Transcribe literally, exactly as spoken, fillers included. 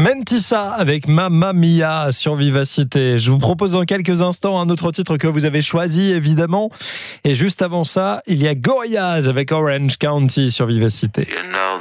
Mentissa avec Mamma Mia sur Vivacité. Je vous propose dans quelques instants un autre titre que vous avez choisi, évidemment. Et juste avant ça, il y a Gorillaz avec Orange County sur Vivacité. You know